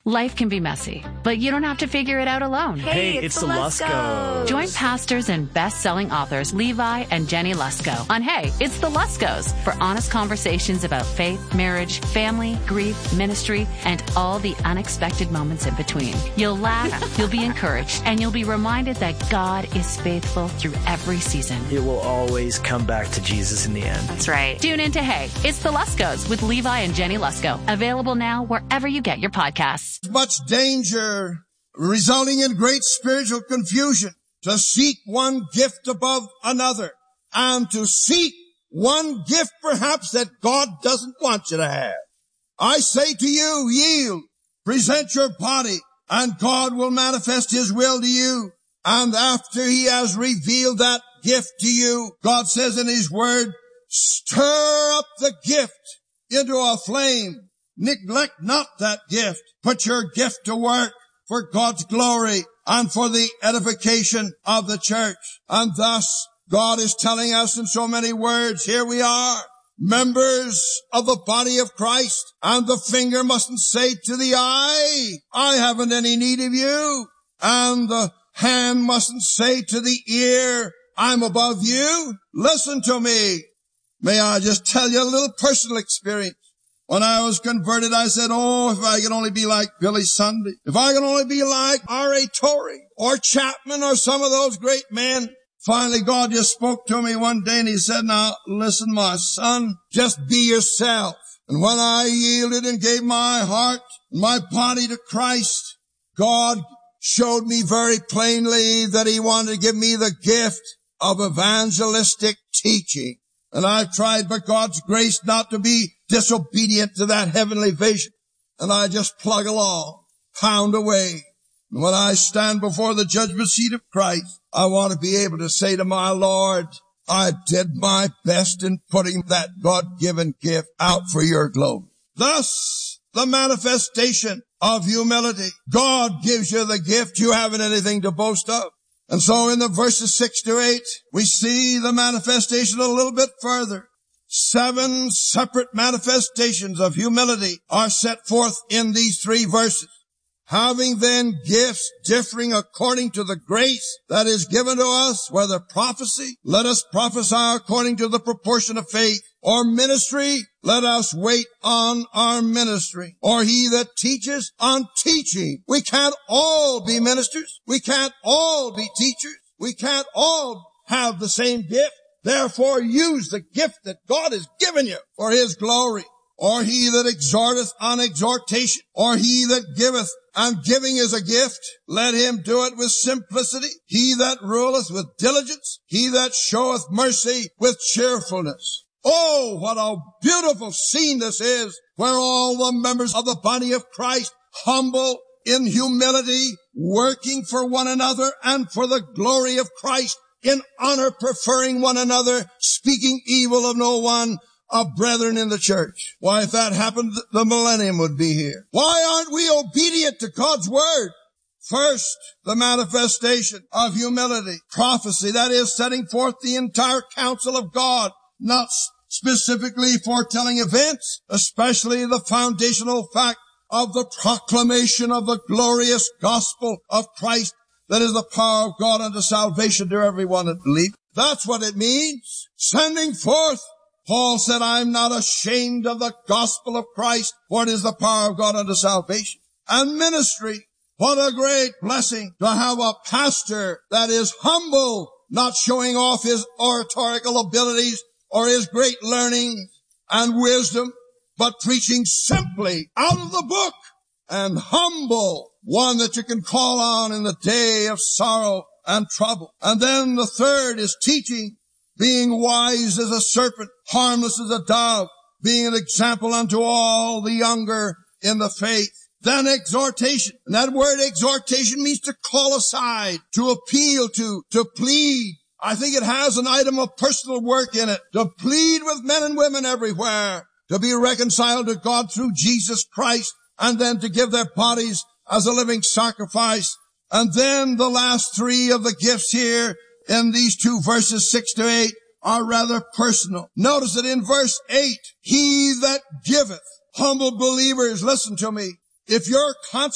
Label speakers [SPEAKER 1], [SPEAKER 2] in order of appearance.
[SPEAKER 1] Life can be messy, but you don't have to figure it out alone.
[SPEAKER 2] Hey, it's the Luskos.
[SPEAKER 1] Join pastors and best-selling authors Levi and Jenny Lusko on Hey, It's the Luskos for honest conversations about faith, marriage, family, grief, ministry, and all the unexpected moments in between. You'll laugh, you'll be encouraged, and you'll be reminded that God is faithful through every season.
[SPEAKER 2] It will always come back to Jesus in the end.
[SPEAKER 1] That's right. Tune in to Hey, It's the Luskos with Levi and Jenny Lusko. Available now wherever you get your podcasts.
[SPEAKER 3] Much danger resulting in great spiritual confusion to seek one gift above another and to seek one gift perhaps that God doesn't want you to have. I say to you, yield, present your body, and God will manifest his will to you. And after he has revealed that gift to you, God says in his word, stir up the gift into a flame. Neglect not that gift. Put your gift to work for God's glory and for the edification of the church. And thus, God is telling us in so many words, here we are, members of the body of Christ, and the finger mustn't say to the eye, I haven't any need of you. And the hand mustn't say to the ear, I'm above you. Listen to me. May I just tell you a little personal experience? When I was converted, I said, oh, if I could only be like Billy Sunday, if I could only be like R.A. Torrey or Chapman or some of those great men. Finally, God just spoke to me one day and he said, now, listen, my son, just be yourself. And when I yielded and gave my heart and my body to Christ, God showed me very plainly that he wanted to give me the gift of evangelistic teaching. And I've tried by God's grace not to be disobedient to that heavenly vision. And I just plug along, pound away. And when I stand before the judgment seat of Christ, I want to be able to say to my Lord, I did my best in putting that God-given gift out for your glory. Thus, the manifestation of humility. God gives you the gift. You haven't anything to boast of. And so in the verses 6 to 8, we see the manifestation a little bit further. 7 separate manifestations of humility are set forth in these 3 verses. Having then gifts differing according to the grace that is given to us, whether prophecy, let us prophesy according to the proportion of faith, or ministry, let us wait on our ministry, or he that teaches on teaching. We can't all be ministers. We can't all be teachers. We can't all have the same gift. Therefore, use the gift that God has given you for his glory. Or he that exhorteth on exhortation, or he that giveth, and giving is a gift, let him do it with simplicity. He that ruleth with diligence, he that showeth mercy with cheerfulness. Oh, what a beautiful scene this is, where all the members of the body of Christ, humble in humility, working for one another and for the glory of Christ, in honor preferring one another, speaking evil of no one, of brethren in the church. Why, if that happened, the millennium would be here. Why aren't we obedient to God's word? First, the manifestation of humility. Prophecy, that is setting forth the entire counsel of God, not specifically foretelling events, especially the foundational fact of the proclamation of the glorious gospel of Christ, that is the power of God unto salvation to everyone that believes. That's what it means. Sending forth. Paul said, I'm not ashamed of the gospel of Christ, for it is the power of God unto salvation. And ministry, what a great blessing to have a pastor that is humble, not showing off his oratorical abilities or his great learning and wisdom, but preaching simply out of the book, and humble, one that you can call on in the day of sorrow and trouble. And then the third is teaching, being wise as a serpent, harmless as a dove, being an example unto all the younger in the faith. Then exhortation. And that word exhortation means to call aside, to appeal to plead. I think it has an item of personal work in it. To plead with men and women everywhere, to be reconciled to God through Jesus Christ, and then to give their bodies as a living sacrifice. And then the last 3 of the gifts here in these 2 verses 6 to 8 are rather personal. Notice that in verse 8, he that giveth. Humble believers, listen to me. If you're